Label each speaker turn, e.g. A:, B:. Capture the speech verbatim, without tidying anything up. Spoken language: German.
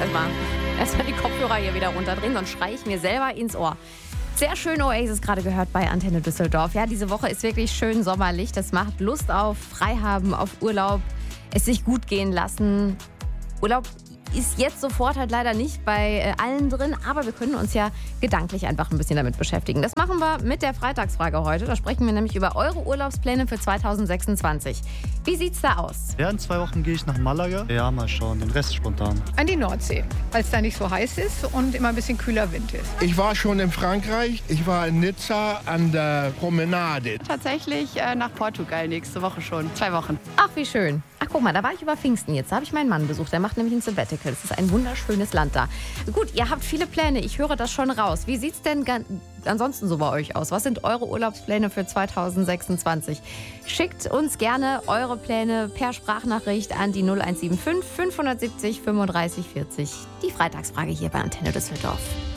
A: erstmal erstmal die Kopfhörer hier wieder runterdrehen, sonst schreie ich mir selber ins Ohr. Sehr schön Oasis gerade gehört bei Antenne Düsseldorf. Ja, diese Woche ist wirklich schön sommerlich. Das macht Lust auf Freihaben, auf Urlaub, es sich gut gehen lassen. Urlaub ist jetzt sofort halt leider nicht bei äh, allen drin, aber wir können uns ja gedanklich einfach ein bisschen damit beschäftigen. Das machen wir mit der Freitagsfrage heute. Da sprechen wir nämlich über eure Urlaubspläne für zweitausendsechsundzwanzig. Wie sieht's da aus?
B: Ja, in zwei Wochen gehe ich nach Malaga. Ja, mal schauen, den Rest spontan.
C: An die Nordsee, weil es da nicht so heiß ist und immer ein bisschen kühler Wind ist.
D: Ich war schon in Frankreich. Ich war in Nizza an der Promenade.
E: Tatsächlich äh, nach Portugal nächste Woche schon. Zwei Wochen.
A: Ach, wie schön. Ach, guck mal, da war ich über Pfingsten jetzt. Da habe ich meinen Mann besucht. Der macht nämlich ein Sabbatical. Das ist ein wunderschönes Land da. Gut, ihr habt viele Pläne. Ich höre das schon raus. Wie sieht's denn gan- ansonsten so bei euch aus? Was sind eure Urlaubspläne für zweitausendsechsundzwanzig? Schickt uns gerne eure Pläne per Sprachnachricht an die null eins sieben fünf fünf sieben null fünfunddreißig fünfunddreißig vierzig. Die Freitagsfrage hier bei Antenne Düsseldorf.